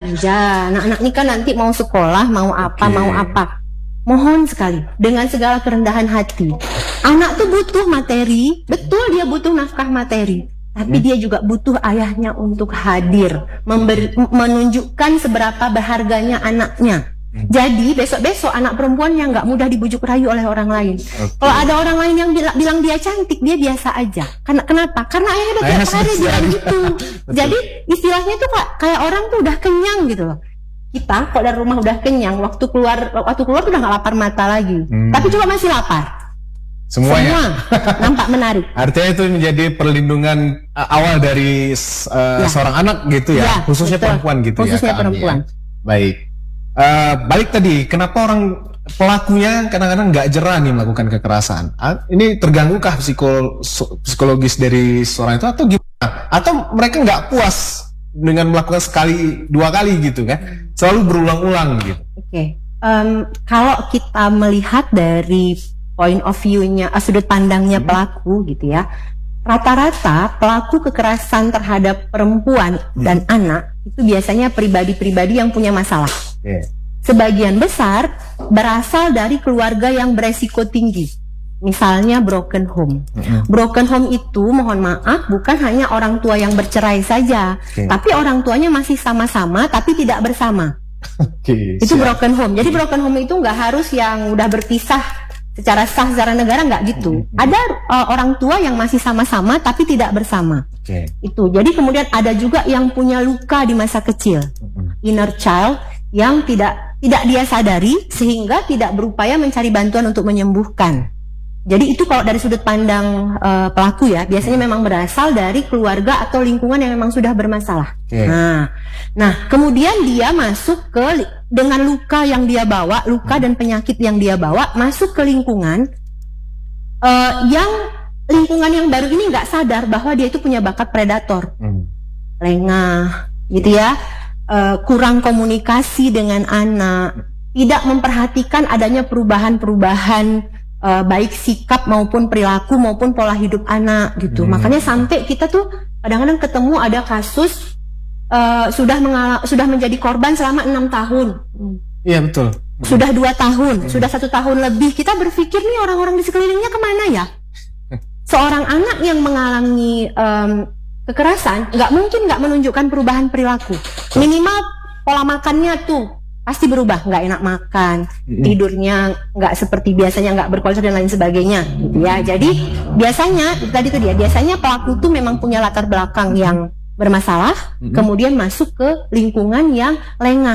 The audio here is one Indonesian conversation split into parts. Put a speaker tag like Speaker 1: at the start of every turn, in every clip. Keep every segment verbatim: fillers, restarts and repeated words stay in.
Speaker 1: aja. Anak-anak ini kan nanti mau sekolah, mau apa, okay. mau apa. Mohon sekali, dengan segala kerendahan hati. Anak tuh butuh materi, betul dia butuh nafkah materi. Tapi hmm. dia juga butuh ayahnya untuk hadir, memberi, menunjukkan seberapa berharganya anaknya. Jadi besok-besok anak perempuan yang nggak mudah dibujuk rayu oleh orang lain. Okay. Kalau ada orang lain yang bilang, bilang dia cantik, dia biasa aja. Karena kenapa? Karena ayahnya udah tiap hari bilang gitu. Jadi istilahnya tuh kayak orang tuh udah kenyang gitu loh. Kita kalau dari rumah udah kenyang, waktu keluar waktu keluar udah nggak lapar mata lagi. Hmm. Tapi coba masih lapar.
Speaker 2: Semuanya.
Speaker 1: Semua nampak menarik.
Speaker 2: Artinya itu menjadi perlindungan uh, awal dari uh, ya. seorang anak gitu ya, ya khususnya betul. perempuan gitu
Speaker 1: khususnya
Speaker 2: ya.
Speaker 1: Khususnya perempuan.
Speaker 2: Ya. Baik. Uh, balik tadi, kenapa orang pelakunya kadang-kadang nggak jerah nih melakukan kekerasan? Uh, ini terganggu kah psikolo psikologis dari seorang itu atau gimana? Atau mereka nggak puas dengan melakukan sekali dua kali gitu kan? Selalu berulang-ulang gitu.
Speaker 1: Oke. Okay. Um, kalau kita melihat dari point of view-nya, uh, sudut pandangnya hmm. pelaku gitu ya, rata-rata pelaku kekerasan terhadap perempuan hmm. dan anak itu biasanya pribadi-pribadi yang punya masalah. Yeah. Sebagian besar berasal dari keluarga yang beresiko tinggi. Misalnya broken home. Mm-hmm. Broken home itu mohon maaf bukan hanya orang tua yang bercerai saja, okay. tapi orang tuanya masih sama-sama tapi tidak bersama. Okay, itu siap. Broken home. Jadi broken home itu nggak harus yang udah berpisah secara sah secara negara, nggak gitu. Mm-hmm. Ada uh, orang tua yang masih sama-sama tapi tidak bersama. Okay. Itu. Jadi kemudian ada juga yang punya luka di masa kecil, mm-hmm. inner child, yang tidak tidak dia sadari sehingga tidak berupaya mencari bantuan untuk menyembuhkan. Jadi itu kalau dari sudut pandang uh, pelaku ya, biasanya memang berasal dari keluarga atau lingkungan yang memang sudah bermasalah. Okay. Nah, nah kemudian dia masuk ke dengan luka yang dia bawa, luka dan penyakit yang dia bawa masuk ke lingkungan uh, yang lingkungan yang baru ini nggak sadar bahwa dia itu punya bakat predator, hmm. lengah, gitu ya. Uh, kurang komunikasi dengan anak, tidak memperhatikan adanya perubahan-perubahan uh, baik sikap maupun perilaku maupun pola hidup anak gitu. Hmm. Makanya sampai kita tuh kadang-kadang ketemu ada kasus uh, sudah mengal- sudah menjadi korban selama enam tahun.
Speaker 2: Iya betul.
Speaker 1: Sudah dua tahun, hmm. sudah satu tahun lebih. Kita berpikir nih orang-orang di sekelilingnya kemana ya? Seorang anak yang mengalami um, kekerasan nggak mungkin nggak menunjukkan perubahan perilaku. Minimal pola makannya tuh pasti berubah, nggak enak makan, mm-hmm. tidurnya nggak seperti biasanya, nggak berkualitas dan lain sebagainya, gitu ya. Jadi biasanya tadi tuh dia, biasanya pelaku tuh memang punya latar belakang yang bermasalah, mm-hmm. kemudian masuk ke lingkungan yang lengah.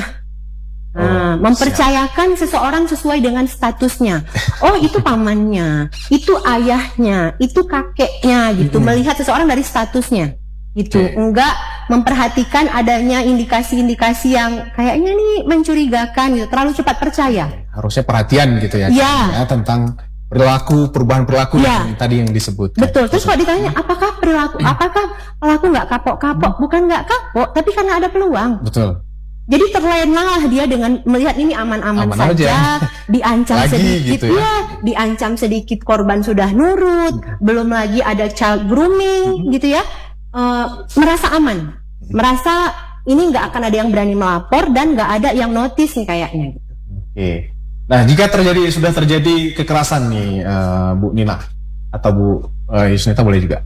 Speaker 1: Nah, oh, mempercayakan siap. seseorang sesuai dengan statusnya. Oh, itu pamannya, itu ayahnya, itu kakeknya, gitu. Mm-hmm. Melihat seseorang dari statusnya. Itu okay. enggak memperhatikan adanya indikasi-indikasi yang kayaknya nih mencurigakan gitu, terlalu cepat percaya.
Speaker 2: Harusnya perhatian gitu ya,
Speaker 1: ya.
Speaker 2: ya tentang perilaku, perubahan perilaku
Speaker 1: ya.
Speaker 2: yang tadi yang disebut.
Speaker 1: Betul. Terus kalau ditanya apakah perilaku, apakah pelaku nggak kapok-kapok? Bukan nggak kapok, tapi karena ada peluang.
Speaker 2: Betul.
Speaker 1: Jadi terlenalah dia dengan melihat ini aman-aman
Speaker 2: Aman
Speaker 1: saja,
Speaker 2: aja.
Speaker 1: diancam
Speaker 2: lagi,
Speaker 1: sedikit,
Speaker 2: gitu ya.
Speaker 1: ya, diancam sedikit korban sudah nurut, hmm. belum lagi ada child grooming, hmm. gitu ya. Uh, merasa aman, merasa ini nggak akan ada yang berani melapor dan nggak ada yang notice nih kayaknya gitu.
Speaker 2: Oke. Nah, jika terjadi sudah terjadi kekerasan nih uh, Bu Nina atau Bu uh, Yusnita boleh juga.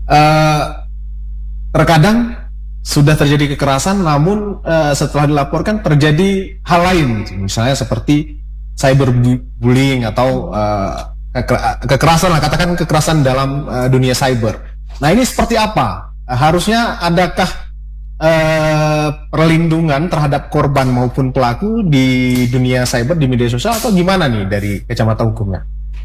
Speaker 2: Uh, terkadang sudah terjadi kekerasan, namun uh, setelah dilaporkan terjadi hal lain, misalnya seperti cyberbullying atau uh, kekerasan lah, katakan kekerasan dalam uh, dunia cyber. Nah, ini seperti apa? Harusnya adakah uh, perlindungan terhadap korban maupun pelaku di dunia cyber, di media sosial, atau gimana nih dari kacamata hukumnya?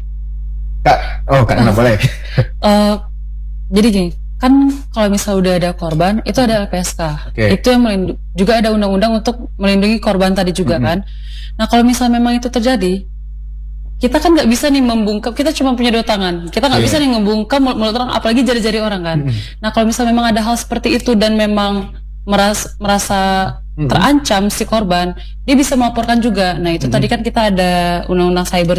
Speaker 2: Kak, oh Kak Nana boleh. Uh,
Speaker 3: jadi gini, kan kalau misalnya udah ada korban, itu ada L P S K. Okay. Itu yang melindungi, juga ada undang-undang untuk melindungi korban tadi juga mm-hmm. kan. Nah kalau misalnya memang itu terjadi, kita kan nggak bisa nih membungkam, kita cuma punya dua tangan, kita nggak yeah. bisa nih ngebungkam mulut orang, apalagi jari-jari orang kan. Mm-hmm. Nah kalau misalnya memang ada hal seperti itu dan memang meras, merasa mm-hmm. terancam si korban, dia bisa melaporkan juga. Nah itu mm-hmm. tadi kan kita ada undang-undang cyber juga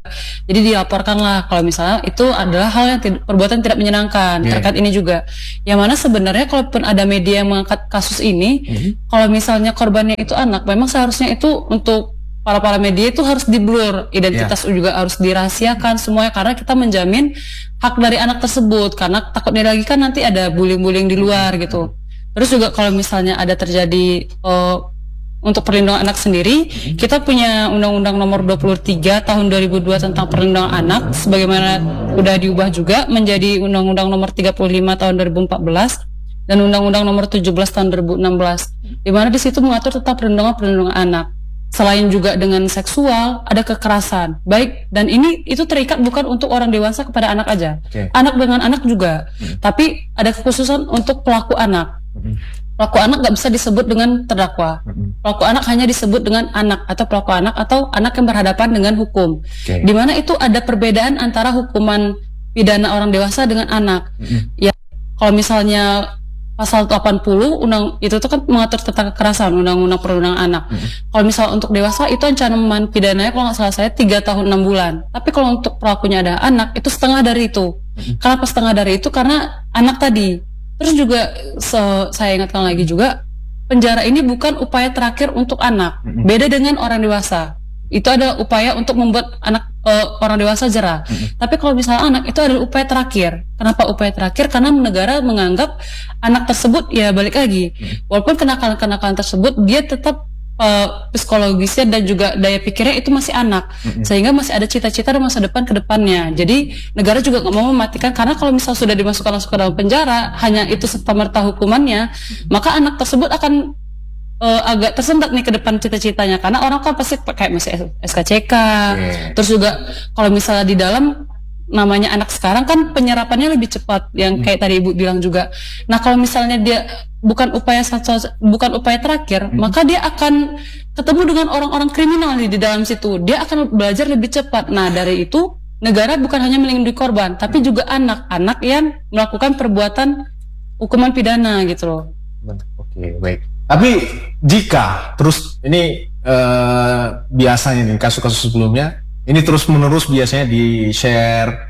Speaker 3: Jadi dilaporkanlah kalau misalnya itu adalah hal yang tid- perbuatan tidak menyenangkan
Speaker 2: Yeah.
Speaker 3: terkait ini juga. Yang mana sebenarnya kalaupun ada media yang mengangkat kasus ini,
Speaker 2: Mhm.
Speaker 3: kalau misalnya korbannya itu anak, memang seharusnya itu untuk para para media itu harus di-blur, identitas juga harus dirahasiakan semuanya karena kita menjamin hak dari anak tersebut karena takutnya lagi kan nanti ada bullying-bullying di luar gitu. Terus juga kalau misalnya ada terjadi uh, untuk perlindungan anak sendiri, kita punya Undang-Undang Nomor dua puluh tiga Tahun dua ribu dua tentang perlindungan anak, sebagaimana udah diubah juga menjadi Undang-Undang Nomor tiga puluh lima Tahun dua ribu empat belas dan Undang-Undang Nomor tujuh belas Tahun dua ribu enam belas, di mana di situ mengatur tentang perlindungan perlindungan anak. Selain juga dengan seksual, ada kekerasan. Baik, dan ini itu terikat bukan untuk orang dewasa kepada anak aja,
Speaker 2: Okay.
Speaker 3: anak dengan anak juga. Tapi ada kekhususan untuk pelaku anak. Pelaku anak nggak bisa disebut dengan terdakwa. Pelaku anak hanya disebut dengan anak atau pelaku anak atau anak yang berhadapan dengan hukum.
Speaker 2: Okay.
Speaker 3: Di mana itu ada perbedaan antara hukuman pidana orang dewasa dengan anak. Ya, kalau misalnya pasal delapan puluh undang itu tuh kan mengatur tentang kekerasan, undang-undang perlindungan anak. Kalau misalnya untuk dewasa itu ancaman pidananya kalau nggak salah saya tiga tahun enam bulan. Tapi kalau untuk pelakunya ada anak itu setengah dari itu. Kenapa setengah dari itu? Karena anak tadi. Terus juga se- saya ingatkan lagi juga, penjara ini bukan upaya terakhir untuk anak. Beda dengan orang dewasa. Itu adalah upaya untuk membuat anak uh, orang dewasa jera. Tapi kalau misalnya anak itu adalah upaya terakhir. Kenapa upaya terakhir? Karena negara menganggap anak tersebut ya balik lagi. Walaupun kenakalan-kenakalan tersebut dia tetap uh, psikologisnya dan juga daya pikirnya itu masih anak, sehingga masih ada cita-cita dan masa depan ke depannya. Jadi negara juga nggak mau mematikan, karena kalau misal sudah dimasukkan langsung ke dalam penjara, hanya itu serta-merta hukumannya, maka anak tersebut akan uh, agak tersendat nih ke depan cita-citanya, karena orang kan pasti kayak masih S K C K,
Speaker 2: Yeah.
Speaker 3: terus juga kalau misalnya di dalam namanya anak sekarang kan penyerapannya lebih cepat yang kayak tadi Ibu bilang juga. Nah, kalau misalnya dia bukan upaya satu bukan upaya terakhir,
Speaker 2: Hmm.
Speaker 3: maka dia akan ketemu dengan orang-orang kriminal di dalam situ. Dia akan belajar lebih cepat. Nah, dari itu negara bukan hanya melindungi korban, tapi juga anak-anak yang melakukan perbuatan hukuman pidana gitu loh.
Speaker 2: Oke, baik. Tapi jika terus ini eh, biasanya nih kasus-kasus sebelumnya ini terus menerus biasanya di share,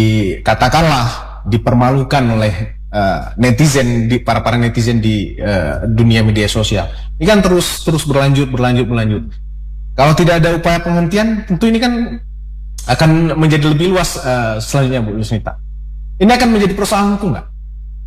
Speaker 2: dikatakanlah dipermalukan oleh uh, netizen, di para para netizen di uh, dunia media sosial. Ini kan terus terus berlanjut berlanjut berlanjut. Kalau tidak ada upaya penghentian, tentu ini kan akan menjadi lebih luas uh, selanjutnya, Bu Yusnita. Ini akan menjadi persoalan hukum nggak?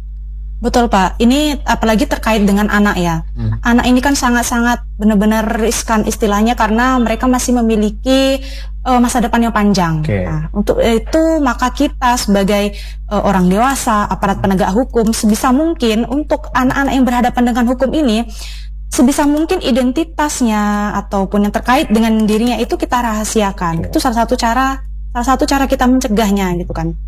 Speaker 4: Betul Pak, ini apalagi terkait dengan anak ya. Hmm. Anak ini kan sangat-sangat benar-benar riskan istilahnya karena mereka masih memiliki uh, masa depan yang panjang.
Speaker 2: Okay.
Speaker 4: Nah, untuk itu maka kita sebagai uh, orang dewasa, aparat penegak hukum sebisa mungkin untuk anak-anak yang berhadapan dengan hukum ini sebisa mungkin identitasnya ataupun yang terkait dengan dirinya itu kita rahasiakan. Okay. Itu salah satu cara salah satu cara kita mencegahnya gitu kan.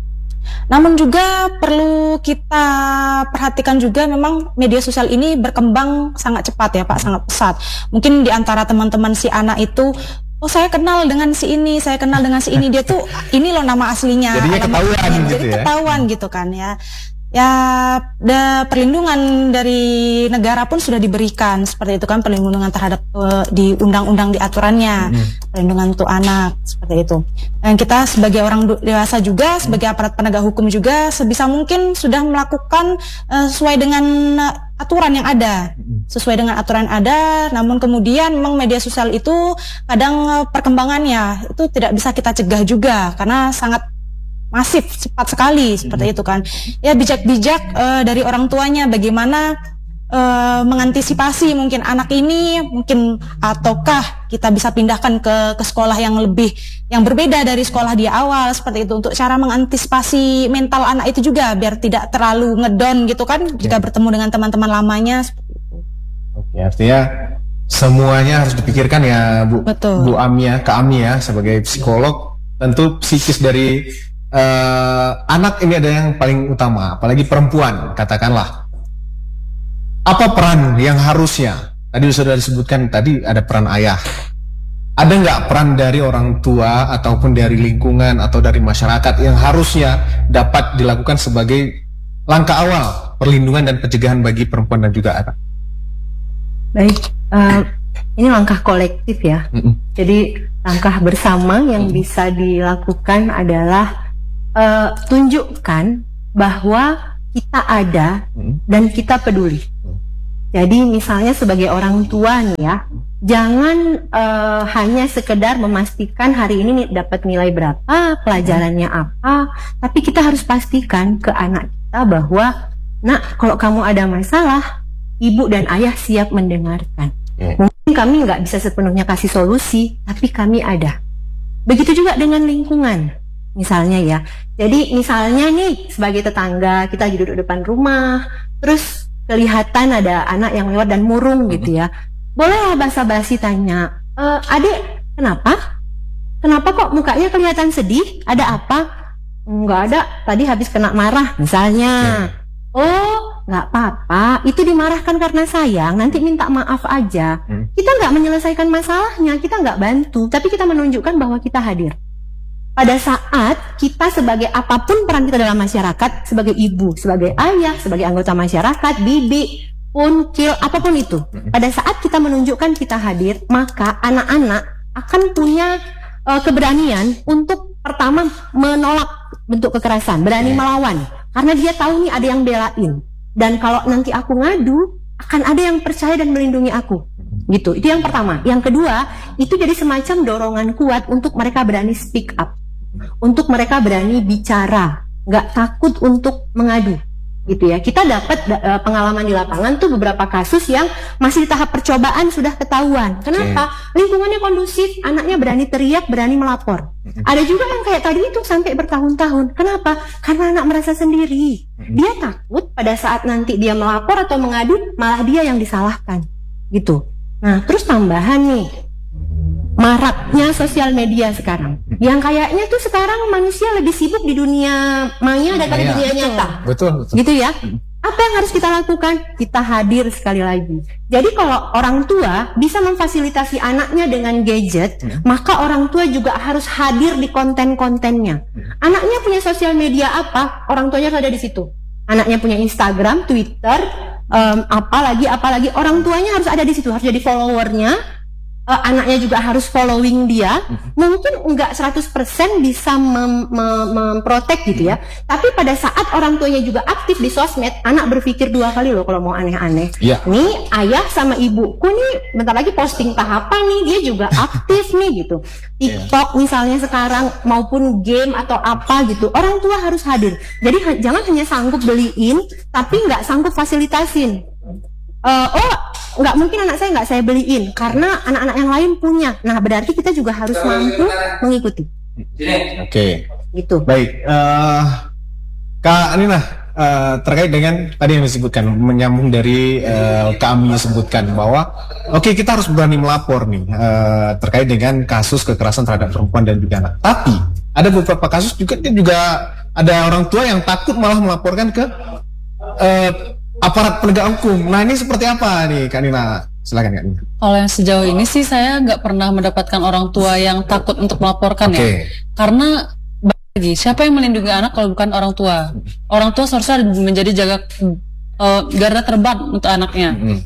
Speaker 4: Namun juga perlu kita perhatikan juga memang media sosial ini berkembang sangat cepat ya Pak, sangat pesat. Mungkin di antara teman-teman si anak itu, oh saya kenal dengan si ini, saya kenal dengan si ini, dia tuh ini loh nama aslinya.
Speaker 2: Jadinya ketahuan gitu
Speaker 4: jadi
Speaker 2: ya.
Speaker 4: ketahuan gitu kan ya. Ya, da, perlindungan dari negara pun sudah diberikan seperti itu kan, perlindungan terhadap uh, di undang-undang di aturannya, hmm. perlindungan untuk anak seperti itu. Dan kita sebagai orang dewasa juga, sebagai aparat penegak hukum juga sebisa mungkin sudah melakukan uh, sesuai dengan uh, aturan yang ada, sesuai dengan aturan yang ada. Namun kemudian memang media sosial itu kadang uh, perkembangannya itu tidak bisa kita cegah juga karena sangat masif, cepat sekali seperti itu kan. Ya bijak-bijak uh, dari orang tuanya bagaimana uh, mengantisipasi mungkin anak ini mungkin ataukah kita bisa pindahkan ke ke sekolah yang lebih yang berbeda dari sekolah di awal seperti itu untuk cara mengantisipasi mental anak itu juga biar tidak terlalu ngedon gitu kan jika bertemu dengan teman-teman lamanya seperti itu.
Speaker 2: Oke, artinya semuanya harus dipikirkan ya Bu.
Speaker 4: Betul.
Speaker 2: Bu Amia, Kak Amia sebagai psikolog, tentu psikis dari Uh, anak ini ada yang paling utama, apalagi perempuan katakanlah. Apa peran yang harusnya? Tadi sudah disebutkan tadi ada peran ayah. Ada nggak peran dari orang tua ataupun dari lingkungan atau dari masyarakat yang harusnya dapat dilakukan sebagai langkah awal perlindungan dan pencegahan bagi perempuan dan juga anak?
Speaker 1: Baik, uh, ini langkah kolektif ya. Mm-mm. Jadi langkah bersama yang mm-mm. bisa dilakukan adalah uh, tunjukkan bahwa kita ada mm-mm. dan kita peduli. Mm. Jadi misalnya sebagai orang tua nih ya, jangan uh, hanya sekedar memastikan hari ini dapat nilai berapa, pelajarannya apa, tapi kita harus pastikan ke anak kita bahwa, nak, kalau kamu ada masalah, ibu dan ayah siap mendengarkan. Yeah. Mungkin kami nggak bisa sepenuhnya kasih solusi, tapi kami ada. Begitu juga dengan lingkungan, misalnya ya. Jadi misalnya nih, sebagai tetangga, kita lagi duduk depan rumah, terus kelihatan ada anak yang lewat dan murung mm-hmm. gitu ya. Bolehlah basa-basi tanya, e, adik, kenapa? Kenapa kok mukanya kelihatan sedih? Ada apa? Nggak ada, tadi habis kena marah, misalnya. Yeah. Oh, nggak apa-apa, itu dimarahkan karena sayang, nanti minta maaf aja. Hmm. Kita nggak menyelesaikan masalahnya, kita nggak bantu, tapi kita menunjukkan bahwa kita hadir. Pada saat kita sebagai apapun peran kita dalam masyarakat, sebagai ibu, sebagai ayah, sebagai anggota masyarakat, bibi, uncil, apapun itu. Pada saat kita menunjukkan kita hadir, maka anak-anak akan punya uh, keberanian untuk pertama menolak bentuk kekerasan, berani yeah. melawan. Karena dia tahu nih ada yang belain. Dan kalau nanti aku ngadu, akan ada yang percaya dan melindungi aku. Gitu, itu yang pertama. Yang kedua, itu jadi semacam dorongan kuat untuk mereka berani speak up. Untuk mereka berani bicara. Nggak takut untuk mengadu. Gitu ya. Kita dapat uh, pengalaman di lapangan tuh beberapa kasus yang masih di tahap percobaan sudah ketahuan. Kenapa? Okay. Lingkungannya kondusif, anaknya berani teriak, berani melapor. Mm-hmm. Ada juga yang kayak tadi itu sampai bertahun-tahun. Kenapa? Karena anak merasa sendiri. Mm-hmm. Dia takut pada saat nanti dia melapor atau mengadu, malah dia yang disalahkan. Gitu. Nah, terus tambahan nih, maraknya sosial media sekarang. Yang kayaknya tuh sekarang manusia lebih sibuk di dunia maya daripada di dunia nyata.
Speaker 2: Betul, betul.
Speaker 1: Gitu ya. Apa yang harus kita lakukan? Kita hadir sekali lagi. Jadi kalau orang tua bisa memfasilitasi anaknya dengan gadget, hmm. maka orang tua juga harus hadir di konten-kontennya. Hmm. Anaknya punya sosial media apa? Orang tuanya harus ada di situ. Anaknya punya Instagram, Twitter, um, apalagi apalagi orang tuanya harus ada di situ, harus jadi followernya. Uh, anaknya juga harus following dia. Mm-hmm. Mungkin enggak seratus persen bisa mem- mem- memprotek gitu ya. Mm-hmm. Tapi pada saat orang tuanya juga aktif di sosmed, anak berpikir dua kali loh kalau mau aneh-aneh. Yeah. Nih ayah sama ibuku nih bentar lagi posting tahapan nih, dia juga aktif nih gitu. TikTok yeah. misalnya sekarang maupun game atau apa gitu. Orang tua harus hadir. Jadi ha- jangan hanya sanggup beliin, tapi nggak sanggup fasilitasin. Uh, oh nggak mungkin anak saya nggak saya beliin karena anak-anak yang lain punya. Nah berarti kita juga harus mampu mengikuti.
Speaker 2: Oke. Okay.
Speaker 1: Gitu.
Speaker 2: Baik, uh, Kak Nina, uh, terkait dengan tadi yang disebutkan, menyambung dari uh, kami sebutkan bahwa oke okay, kita harus berani melapor nih uh, terkait dengan kasus kekerasan terhadap perempuan dan juga anak. Tapi ada beberapa kasus juga juga ada orang tua yang takut malah melaporkan ke uh, aparat penegak hukum. Nah ini seperti apa nih Kak Nina? Silakan Kak Nina.
Speaker 3: Kalau yang sejauh ini sih saya nggak pernah mendapatkan orang tua yang takut untuk melaporkan
Speaker 2: okay.
Speaker 3: ya. Karena bagi siapa yang melindungi anak kalau bukan orang tua? Orang tua seharusnya menjadi jaga uh, garda terdepan untuk anaknya. Mm-hmm.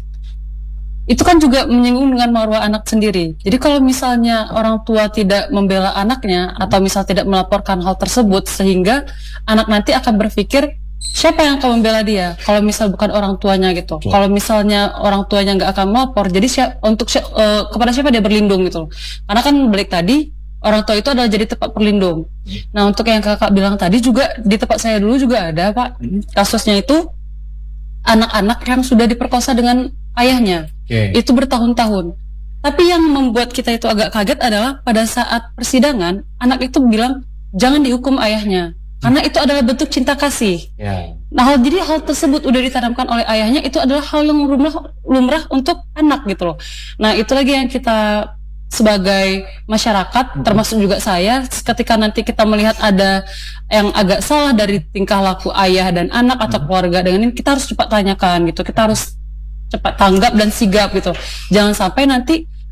Speaker 3: Itu kan juga menyinggung dengan marwah anak sendiri. Jadi kalau misalnya orang tua tidak membela anaknya atau misal tidak melaporkan hal tersebut, sehingga anak nanti akan berpikir siapa yang akan membela dia kalau misal bukan orang tuanya gitu. Okay. Kalau misalnya orang tuanya nggak akan melapor, jadi siap, untuk uh, kepada siapa dia berlindung gitu. Karena kan balik tadi orang tua itu adalah jadi tempat berlindung. Nah untuk yang kakak bilang tadi juga di tempat saya dulu juga ada Pak kasusnya itu anak-anak yang sudah diperkosa dengan ayahnya. Okay. Itu bertahun-tahun. Tapi yang membuat kita itu agak kaget adalah pada saat persidangan anak itu bilang jangan dihukum ayahnya. Karena itu adalah bentuk cinta kasih. Yeah. Nah, hal, jadi hal tersebut udah ditanamkan oleh ayahnya, itu adalah hal yang lumrah, lumrah untuk anak gitu loh. Nah, itu lagi yang kita sebagai masyarakat, mm-hmm. termasuk juga saya, ketika nanti kita melihat ada yang agak salah dari tingkah laku ayah dan anak atau mm-hmm. keluarga dengan ini, kita harus cepat tanyakan gitu. Kita harus cepat tanggap dan sigap gitu. Jangan sampai nanti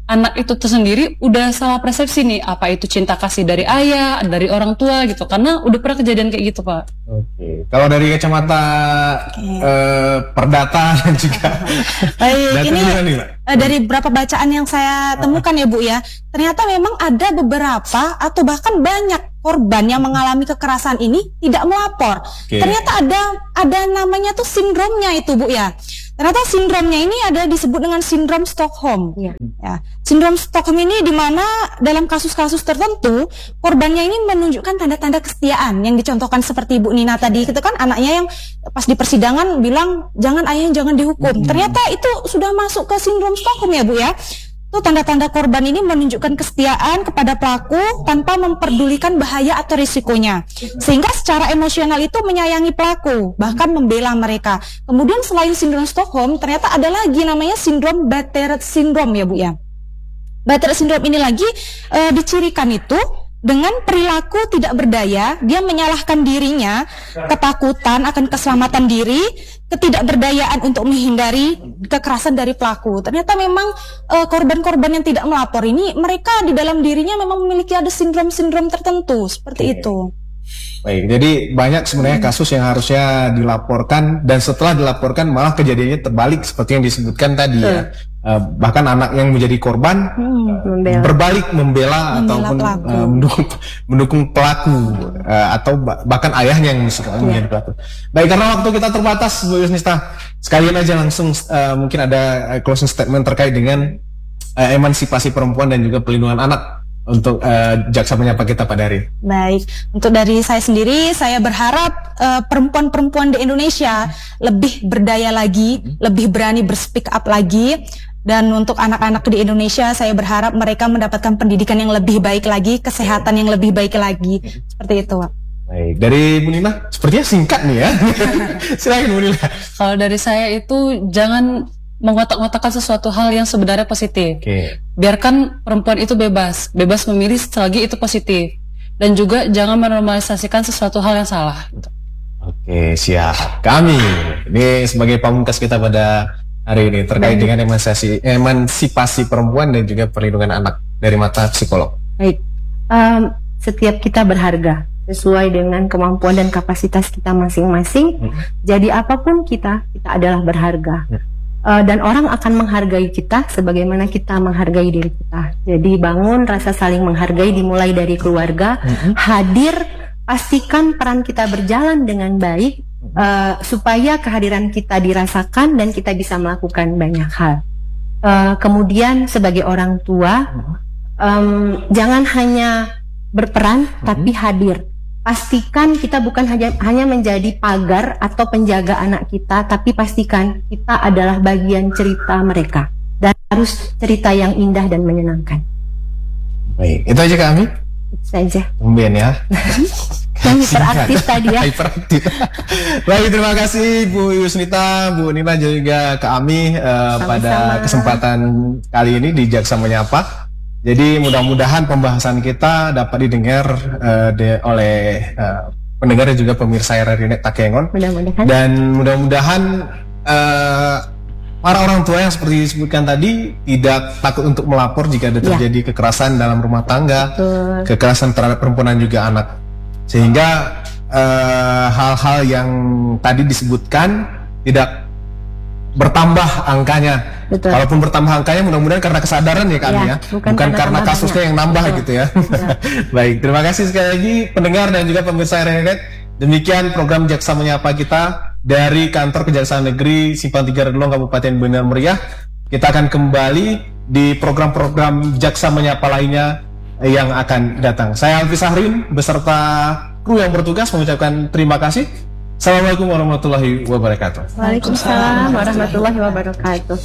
Speaker 3: anak itu tersendiri udah salah persepsi nih, apa itu cinta kasih dari ayah, dari orang tua gitu, karena udah pernah kejadian kayak gitu, Pak.
Speaker 2: Oke, kalau dari kacamata okay. uh, perdata dan juga
Speaker 4: baik, ini uh, dari beberapa bacaan yang saya temukan ya Bu ya, ternyata memang ada beberapa atau bahkan banyak korban yang mengalami kekerasan ini tidak melapor. Okay. Ternyata ada ada namanya tuh sindromnya itu Bu ya. Ternyata sindromnya ini ada disebut dengan sindrom Stockholm. Ya. Ya. Sindrom Stockholm ini di mana dalam kasus-kasus tertentu korbannya ini menunjukkan tanda-tanda kesetiaan yang dicontohkan seperti Ibu Nina tadi. Itu kan anaknya yang pas di persidangan bilang jangan ayah jangan dihukum. Hmm. Ternyata itu sudah masuk ke sindrom Stockholm ya Bu ya. Itu tanda-tanda korban ini menunjukkan kesetiaan kepada pelaku tanpa memperdulikan bahaya atau risikonya. Sehingga secara emosional itu menyayangi pelaku, bahkan membela mereka. Kemudian selain sindrom Stockholm, ternyata ada lagi namanya sindrom Barrett syndrome ya Bu ya. Barrett syndrome ini lagi e, dicirikan itu dengan perilaku tidak berdaya, dia menyalahkan dirinya, ketakutan akan keselamatan diri, ketidakberdayaan untuk menghindari kekerasan dari pelaku. Ternyata memang uh, korban-korban yang tidak melapor ini, mereka di dalam dirinya memang memiliki ada sindrom-sindrom tertentu, seperti Oke. itu.
Speaker 2: Baik, jadi banyak sebenarnya kasus yang harusnya dilaporkan dan setelah dilaporkan malah kejadiannya terbalik seperti yang disebutkan tadi hmm. ya. Uh, bahkan anak yang menjadi korban
Speaker 1: hmm,
Speaker 2: uh, berbalik membela, membela ataupun uh, mendukung, mendukung pelaku uh, atau bah bahkan ayahnya yang suka yeah. menjadi pelaku. Baik, karena waktu kita terbatas Bu Yusnita, sekalian aja langsung uh, mungkin ada closing statement terkait dengan uh, emansipasi perempuan dan juga pelindungan anak untuk uh, Jaksa Menyapa kita pada hari.
Speaker 4: Baik, untuk dari saya sendiri, saya berharap perempuan-perempuan uh, di Indonesia lebih berdaya lagi, hmm. lebih berani berspeak up lagi. Dan untuk anak-anak di Indonesia, saya berharap mereka mendapatkan pendidikan yang lebih baik lagi, kesehatan yang lebih baik lagi, seperti itu, Pak.
Speaker 2: Baik, dari Bu Nina, sepertinya singkat nih ya. Silakan Bu Nina.
Speaker 3: Kalau dari saya itu jangan mengotak-ngotakkan sesuatu hal yang sebenarnya positif.
Speaker 2: Okay.
Speaker 3: Biarkan perempuan itu bebas, bebas memilih selagi itu positif. Dan juga jangan menormalisasikan sesuatu hal yang salah.
Speaker 2: Oke, siap. Kami, ini sebagai pamungkas kita pada hari ini terkait Baik. dengan emansipasi, emansipasi perempuan dan juga perlindungan anak dari mata psikolog.
Speaker 1: Baik, um, setiap kita berharga sesuai dengan kemampuan dan kapasitas kita masing-masing. Hmm. Jadi apapun kita, kita adalah berharga. Hmm. Uh, dan orang akan menghargai kita sebagaimana kita menghargai diri kita. Jadi bangun rasa saling menghargai dimulai dari keluarga. Hmm. Hadir, pastikan peran kita berjalan dengan baik. Uh, supaya kehadiran kita dirasakan dan kita bisa melakukan banyak hal. Uh, kemudian sebagai orang tua, um, jangan hanya berperan hmm. tapi hadir. Pastikan kita bukan hanya, hanya menjadi pagar atau penjaga anak kita, tapi pastikan kita adalah bagian cerita mereka dan harus cerita yang indah dan menyenangkan.
Speaker 2: Baik, itu aja kami.
Speaker 1: Itu saja.
Speaker 2: Kemudian ya.
Speaker 1: Yang hiperaktif tadi ya.
Speaker 2: Hiperaktif. Baik, terima kasih Bu Yusnita, Bu Nina juga kami uh, pada kesempatan kali ini di Jaksa Menyapa. Jadi mudah-mudahan pembahasan kita dapat didengar uh, de oleh uh, pendengar dan juga pemirsa R R I Net Takengon.
Speaker 1: Mudah-mudahan.
Speaker 2: Dan mudah-mudahan uh, para orang tua yang seperti disebutkan tadi tidak takut untuk melapor jika ada terjadi ya. kekerasan dalam rumah tangga, Betul. kekerasan terhadap perempuan dan juga anak. Sehingga hal-hal uh, yang tadi disebutkan tidak bertambah angkanya.
Speaker 1: Betul.
Speaker 2: Kalaupun bertambah angkanya, mudah-mudahan karena kesadaran ya kami ya, ya.
Speaker 1: Bukan,
Speaker 2: bukan karena, karena kasusnya banyak. yang nambah Betul. gitu ya. Baik, terima kasih sekali lagi pendengar dan juga pemirsa R R I Net. Demikian program Jaksa Menyapa kita dari Kantor Kejaksaan Negeri Simpang tiga Redlong Kabupaten Benar Meriah. Kita akan kembali di program-program Jaksa Menyapa lainnya yang akan datang. Saya Alfi Sahrin beserta kru yang bertugas mengucapkan terima kasih. Assalamualaikum warahmatullahi wabarakatuh.
Speaker 1: Waalaikumsalam warahmatullahi wabarakatuh.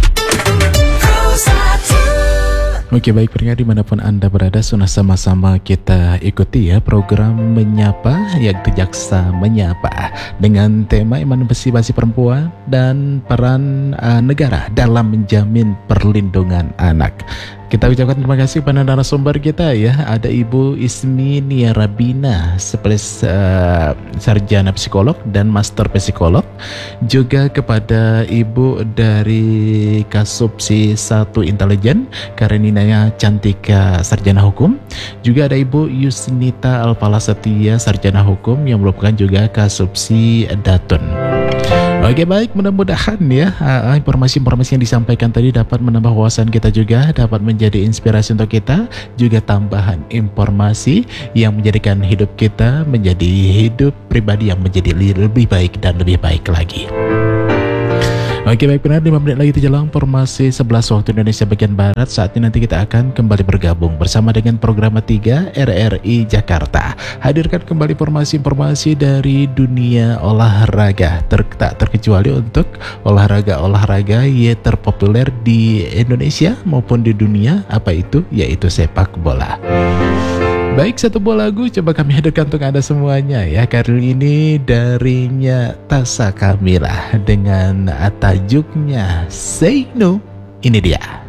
Speaker 5: Oke, baik pendengar dimanapun Anda berada, sudah sama-sama kita ikuti ya program Menyapa, yaitu Jaksa Menyapa dengan tema emansipasi perempuan dan peran uh, negara dalam menjamin perlindungan anak. Kita ucapkan terima kasih kepada narasumber kita ya. Ada Ibu Ismi Niarabina, spesialis uh, sarjana psikolog dan master psikolog. Juga kepada Ibu dari Kasubsi satu Intelijen, Karenina Cantika, sarjana hukum. Juga ada Ibu Yusnita Alpala Setia, sarjana hukum yang merupakan juga Kasubsi Datun. Oke, baik, mudah-mudahan ya informasi-informasi yang disampaikan tadi dapat menambah wawasan kita juga, dapat menjadi inspirasi untuk kita, juga tambahan informasi yang menjadikan hidup kita menjadi hidup pribadi yang menjadi lebih baik dan lebih baik lagi. Oke, baik, benar, lima menit lagi terjelang formasi sebelas waktu Indonesia bagian Barat. Saat ini nanti kita akan kembali bergabung bersama dengan program tiga R R I Jakarta. Hadirkan kembali informasi-informasi dari dunia olahraga, ter tak terkecuali untuk olahraga-olahraga yang terpopuler di Indonesia maupun di dunia, apa itu? Yaitu sepak bola. Baik, satu buah lagu coba kami hadirkan untuk Anda semuanya ya. Kali ini darinya Tasa Kamila dengan tajuknya Say No. Ini dia.